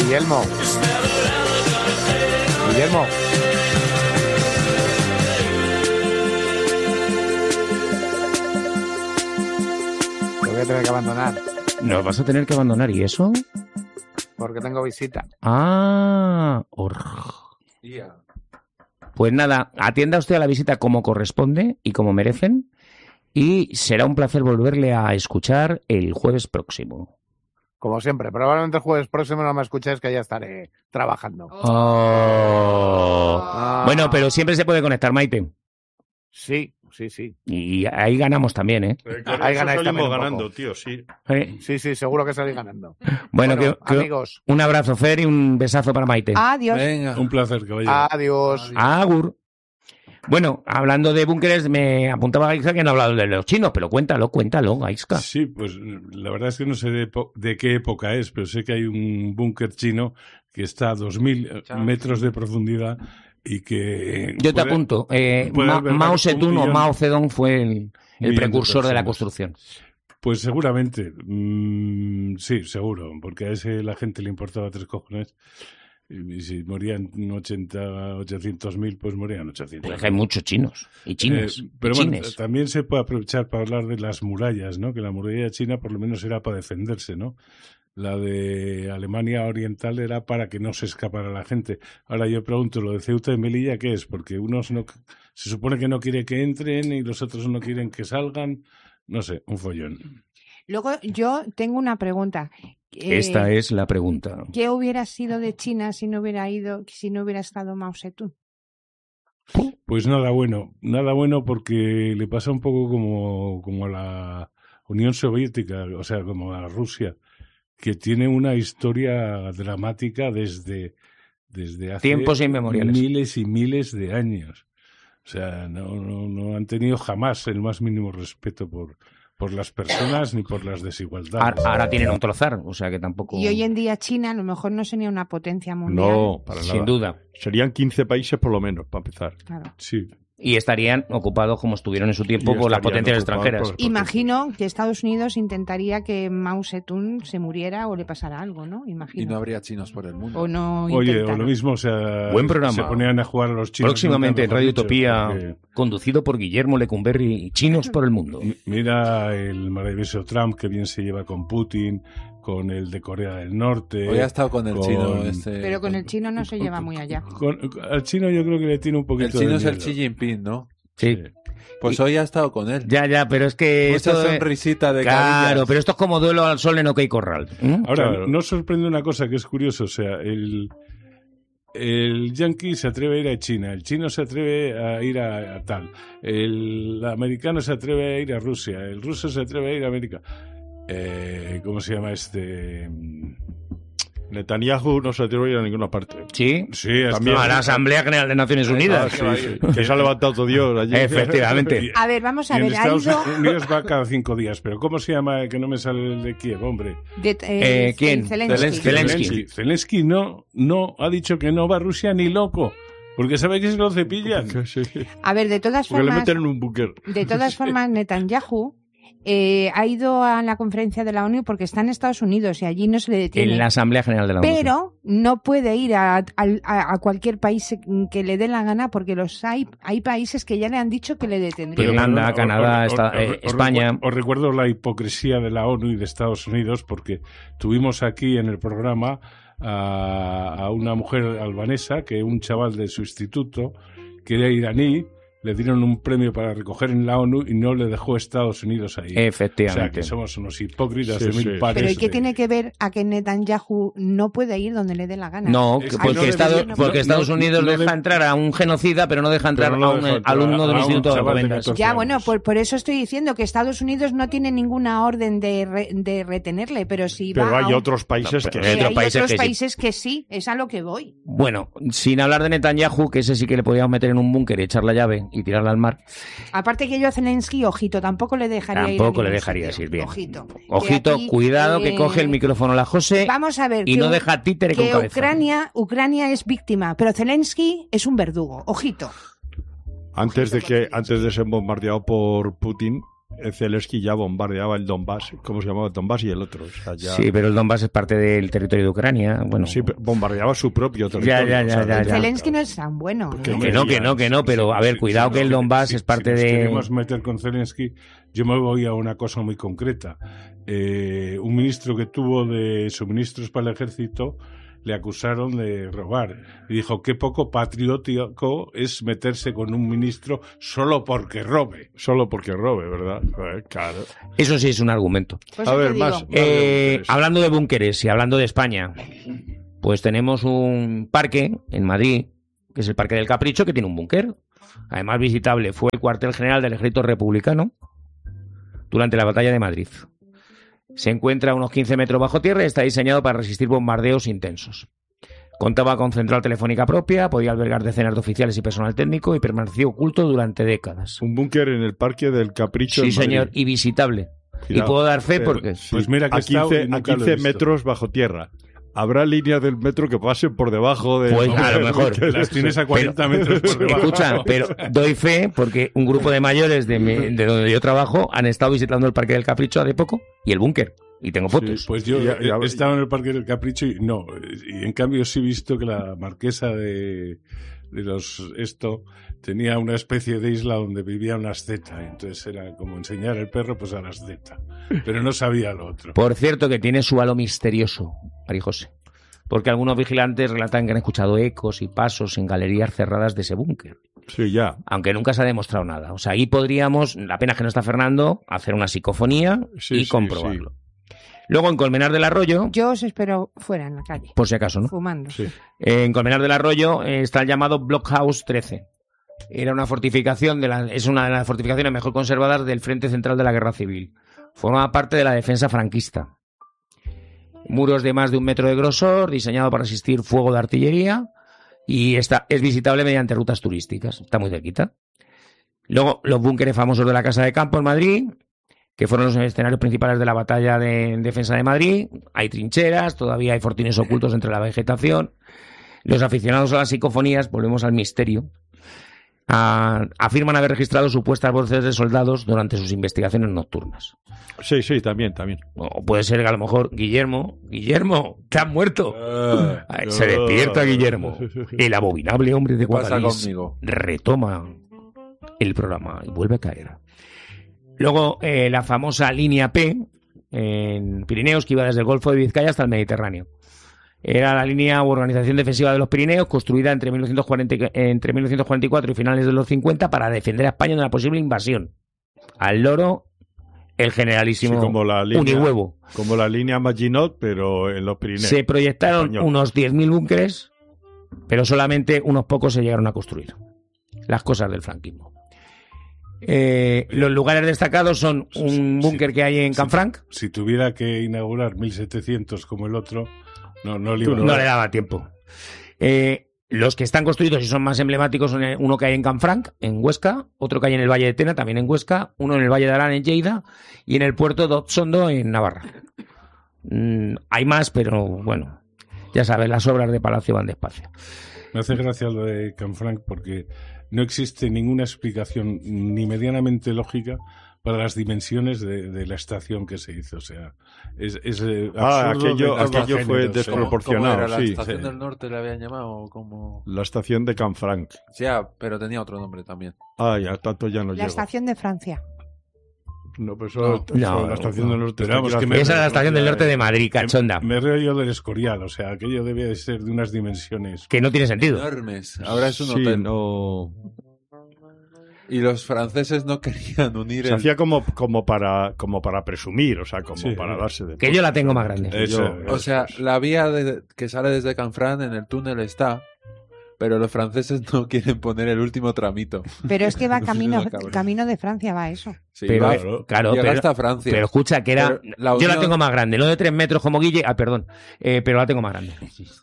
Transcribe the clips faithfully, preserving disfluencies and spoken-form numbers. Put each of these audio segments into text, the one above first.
Guillermo. Guillermo. Te voy a tener que abandonar. Nos vas a tener que abandonar, ¿y eso? Porque tengo visita. Ah, or... Yeah. Pues nada, atienda usted a la visita como corresponde y como merecen, y será un placer volverle a escuchar el jueves próximo. Como siempre, probablemente el jueves próximo no me escuchéis, que ya estaré trabajando. Oh. Ah. Bueno, pero siempre se puede conectar, Maite. Sí, sí, sí. Y ahí ganamos también, ¿eh? Eh, con Ahí eso ganáis salimos también un ganando, poco. tío, sí. ¿Eh? Sí, sí, seguro que salí ganando. Bueno, Bueno, que, que- amigos. un abrazo, Fer, y un besazo para Maite. Adiós. Venga. Un placer, caballero. Adiós. Agur. Bueno, hablando de búnkeres, me apuntaba Gaisca que no ha hablado de los chinos, pero cuéntalo, cuéntalo, Gaisca. Sí, pues la verdad es que no sé de, po- de qué época es, pero sé que hay un búnker chino que está a dos mil metros de profundidad y que... Yo te puede- apunto. Eh, puede Ma- albergar Mao un Zedong o millón- Mao Zedong fue el, el millón de precursor de la personas. construcción. Pues seguramente, mm, sí, seguro, porque a ese la gente le importaba tres cojones. Y si morían ochenta, ochocientos mil, pues morían ochocientos. Pero es que hay muchos chinos y chinas. Eh, pero y bueno, chines. también se puede aprovechar para hablar de las murallas, ¿no? Que la muralla china por lo menos era para defenderse, ¿no? La de Alemania Oriental era para que no se escapara la gente. Ahora yo pregunto, ¿lo de Ceuta y Melilla qué es? Porque unos no, se supone que no quiere que entren y los otros no quieren que salgan. No sé, un follón. Luego yo tengo una pregunta. Eh, Esta es la pregunta. ¿Qué hubiera sido de China si no hubiera ido, si no hubiera estado Mao Zedong? Pues nada bueno, nada bueno porque le pasa un poco como, como a la Unión Soviética, o sea, como a Rusia, que tiene una historia dramática desde, desde hace Tiempos inmemoriales. miles y miles de años. O sea, no, no, no han tenido jamás el más mínimo respeto por, por las personas ni por las desigualdades. Ahora, ahora tienen otro zar, o sea que tampoco... Y hoy en día China a lo mejor no sería una potencia mundial. No, para Sin nada. duda. Serían quince países por lo menos, para empezar. Claro. Sí. Y estarían ocupados como estuvieron en su tiempo Y por las estarían potencias ocupados extranjeras. por- Imagino que Estados Unidos intentaría que Mao Zedong se muriera o le pasara algo, ¿no? Imagino. Y no habría chinos por el mundo. O no Oye, o intentaron. lo mismo, o sea, Buen programa. se ponían a jugar a los chinos. Próximamente en nunca Radio mejor Utopía, dicho, porque- conducido por Guillermo Lecumberri y Chinos por el Mundo. M- Mira el maravilloso Trump, que bien se lleva con Putin, con el de Corea del Norte. Hoy ha estado con el con- chino este. Pero con el chino no se lleva muy allá. Con- al chino yo creo que le tiene un El poquito chino de es el miedo. Xi Jinping, ¿no? Sí. Pues hoy ha estado con él. Ya, ya, pero es que Mucha esto es- sonrisita de Claro, carillas. pero esto es como duelo al sol en OK Corral. ¿Mm? Ahora, Claro. no sorprende una cosa que es curioso, o sea, el, el yanqui se atreve a ir a China, el chino se atreve a ir a, a tal, el americano se atreve a ir a Rusia, el ruso se atreve a ir a América. Eh, ¿Cómo se llama este? Netanyahu no se atreve a ir a ninguna parte. Sí, Sí, hasta- También. a la Asamblea General de Naciones Unidas. Ah, sí, sí. Que se ha levantado todo Dios allí. Efectivamente. A ver, vamos Y a en ver, ha Estados ido... Unidos va cada cinco días, pero ¿cómo se llama? Que no me sale el de Kiev, hombre. de- eh, Eh, ¿quién? Zelensky. Zelensky. Zelensky. Zelensky no, no ha dicho que no va a Rusia ni loco, porque sabe que se lo cepillan. Sí. A ver, de todas Porque le formas, meten en un búnker. de todas formas, Netanyahu eh, ha ido a la conferencia de la ONU porque está en Estados Unidos y allí no se le detiene. En la Asamblea General de la ONU. Pero no puede ir a, a- a cualquier país que le dé la gana porque los hay, hay países que ya le han dicho que le detendrían. Irlanda, Pero, Canadá, os- os- esta- os- eh, os España. recu- Os recuerdo la hipocresía de la ONU y de Estados Unidos, porque tuvimos aquí en el programa a, a una mujer albanesa que un chaval de su instituto, que era iraní, le dieron un premio para recoger en la ONU y no le dejó Estados Unidos ahí. O sea, Efectivamente. que somos unos hipócritas Sí, de mil sí. pares. Pero ¿y qué de- tiene que ver a que Netanyahu no puede ir donde le dé la gana? No, Es que que porque, no Estados, debería- porque no- Estados no- Unidos no deja de- entrar a un genocida, pero no deja entrar Pero no a un deja eh, entrar alumno a del un Instituto de chaval de Alcobendas. catorce Ya, bueno, años. por, por eso estoy diciendo que Estados Unidos no tiene ninguna orden de, re- de retenerle, pero si Pero va a hay un- otros países No, que pero que hay otros hay países otros que sí. países que sí, es a lo que voy. Bueno, sin hablar de Netanyahu, que ese sí que le podíamos meter en un búnker y echar la llave y tirarla al mar. Aparte que yo a Zelensky, ojito, tampoco le dejaría ir a Tampoco le ningún dejaría sitio. ir bien. Ojito. Ojito, Que aquí, cuidado, que eh, coge el micrófono la José Vamos a ver. y que no u- deja títere con que cabeza. Ucrania, Ucrania es víctima, pero Zelensky es un verdugo. Ojito. antes de que antes de ser bombardeado por Putin, Zelensky ya bombardeaba el Donbass, ¿cómo se llamaba? El Donbass y el otro. O sea, ya... Sí, pero el Donbass es parte del territorio de Ucrania. Bueno, Sí, pero bombardeaba su propio territorio. Ya, ya, ya, o sea, ya, ya. Zelensky no es tan bueno. ¿no? que no, que no, que no, pero a ver, Sí, cuidado sí, que el no, Donbass si- es parte si nos de... queremos meter con Zelensky, yo me voy a una cosa muy concreta. Eh, un ministro que tuvo de suministros para el ejército le acusaron de robar. Y dijo, qué poco patriótico es meterse con un ministro solo porque robe. Solo porque robe, ¿verdad? Eh, Claro. Eso sí es un argumento. Pues A yo te ver, digo, más. Eh, hablando de búnkeres y hablando de España, pues tenemos un parque en Madrid, que es el Parque del Capricho, que tiene un búnker. Además visitable, fue el cuartel general del ejército republicano durante la batalla de Madrid. Se encuentra a unos quince metros bajo tierra y está diseñado para resistir bombardeos intensos. Contaba con central telefónica propia, podía albergar decenas de oficiales y personal técnico y permaneció oculto durante décadas. Un búnker en el Parque del Capricho. Sí, en Madrid. señor, y visitable. Cuidado. Y puedo dar fe Pero- porque... sí, Pues mira que a he estado quince, y nunca a lo he quince visto. metros bajo tierra. Habrá líneas del metro que pasen por debajo de... Pues a lo mejor. Las tienes a cuarenta metros por debajo. Escucha, pero doy fe porque un grupo de mayores de, mi- de donde yo trabajo han estado visitando el Parque del Capricho hace poco y el búnker. Y tengo fotos. Pues yo Ya- ya- he estado en el Parque del Capricho y no, y en cambio sí he visto que la marquesa de, de los esto tenía una especie de isla donde vivían unas zeta, entonces era como enseñar el perro pues a las zeta, pero no sabía lo otro. Por cierto, que tiene su halo misterioso, María José. Porque algunos vigilantes relatan que han escuchado ecos y pasos en galerías cerradas de ese búnker. Sí, ya. Aunque nunca se ha demostrado nada. O sea, ahí podríamos, la pena es que no está Fernando, hacer una psicofonía Sí, y sí, comprobarlo. Luego, en Colmenar del Arroyo, yo os espero fuera en la calle, por si acaso, ¿no? fumando. Sí. Eh, en Colmenar del Arroyo eh, está el llamado Blockhouse trece. Era una fortificación, de la, es una de las fortificaciones mejor conservadas del Frente Central de la Guerra Civil. Formaba parte de la defensa franquista. Muros de más de un metro de grosor, diseñado para resistir fuego de artillería y está, es visitable mediante rutas turísticas. Está muy cerquita. Luego, los búnkeres famosos de la Casa de Campo en Madrid, que fueron los escenarios principales de la batalla de en defensa de Madrid. Hay trincheras, todavía hay fortines ocultos entre la vegetación. Los aficionados a las psicofonías, volvemos al misterio, a- afirman haber registrado supuestas voces de soldados durante sus investigaciones nocturnas. Sí, sí, también, también. O puede ser que a lo mejor Guillermo, Guillermo, te has muerto. Ah, Ay, se despierta Guillermo. El abominable hombre de ¿Qué pasa Guadalís conmigo? retoma el programa y vuelve a caer. Luego, eh, la famosa línea P en Pirineos, que iba desde el Golfo de Vizcaya hasta el Mediterráneo. Era la línea o organización defensiva de los Pirineos, construida entre, mil novecientos cuarenta, y- entre mil novecientos cuarenta y cuatro y finales de los cincuenta para defender a España de una posible invasión. Al loro, el Sí, generalísimo como la línea, Unihuevo. como la línea Maginot, pero en los Pirineos. Se proyectaron Español. unos diez mil búnkeres, pero solamente unos pocos se llegaron a construir. Las cosas del franquismo. Eh, los lugares destacados son un Sí, búnker que hay en sí. Canfranc. Si tuviera que inaugurar mil setecientos como el otro, no, no le Tú iba a No dar. le daba tiempo. Eh, los que están construidos y son más emblemáticos son el- uno que hay en Canfranc, en Huesca, otro que hay en el Valle de Tena, también en Huesca, uno en el Valle de Arán, en Lleida, y en el puerto de Otsondo, en Navarra. Mm, hay más, pero bueno, ya sabes, las obras de Palacio van despacio. Me hace gracia lo de Canfranc porque no existe ninguna explicación ni medianamente lógica para las dimensiones de, de la estación que se hizo. O sea, es, es eh, Ah, absurdo aquello- de todo aquello género, fue o sea. despropor- ¿Cómo, cómo proporcionado, era? ¿La sí, estación sí. del norte le habían llamado? Como... La estación de Canfranc. Ya, pero tenía otro nombre también. Ah, ya, tanto ya no La llego. estación de Francia. No, pero eso, No, eso, no, la estación no. del norte. Pero está vamos, aquí que la- me- Esa es la estación del norte de Madrid, cachonda. Me río yo del Escorial, o sea, aquello debía de ser de unas dimensiones. Que no tiene sentido. Enormes. Ahora es un Sí, hotel. no... Y los franceses no querían unir Se el... hacía como, como, para, como para presumir, o sea, como Sí. para darse de... Que yo la tengo más grande. Eso, Yo- O sea, la vía de- que sale desde Canfranc en el túnel está, pero los franceses no quieren poner el último tramito. Pero es que va camino, Una cabra. camino de Francia, va eso. Sí, Pero, va- eh, claro, llega pero, hasta Francia. pero escucha, que era... Pero la Yo la unión- tengo más grande, no de tres metros como Guille, ah, perdón, eh, pero la tengo más grande.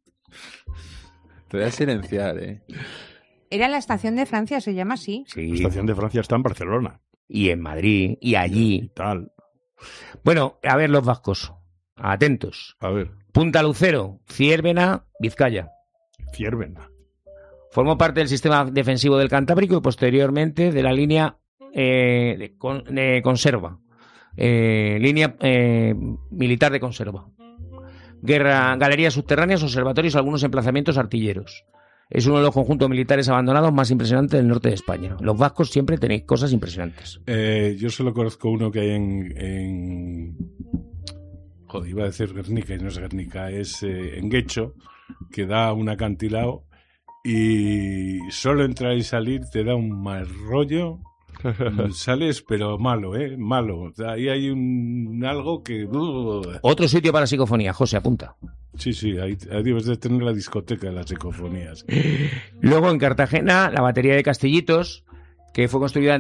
Te voy a silenciar, eh. Era la estación de Francia, se llama así. La Sí, estación de Francia está en Barcelona. y en Madrid, y Y allí. tal. Bueno, a ver los vascos, atentos. A ver, Punta Lucero, Ciérvena, Vizcaya. Ciervena. Formó parte del sistema defensivo del Cantábrico y posteriormente de la línea eh, de, con, de conserva. Eh, línea eh, militar de conserva. Guerra, galerías subterráneas, observatorios, algunos emplazamientos artilleros. Es uno de los conjuntos militares abandonados más impresionantes del norte de España. Los vascos siempre tenéis cosas impresionantes. Eh, yo solo conozco uno que hay en, en... Joder, iba a decir Guernica y no es Guernica, es eh, en Guecho, que da un acantilado y solo entrar y salir te da un mal rollo. Sales, pero malo, ¿eh? Malo. O sea, ahí hay un algo que... Otro sitio para psicofonía, José, apunta. Sí, sí, ahí, ahí debes de tener la discoteca de las psicofonías. Luego en Cartagena, la batería de Castellitos, que fue construida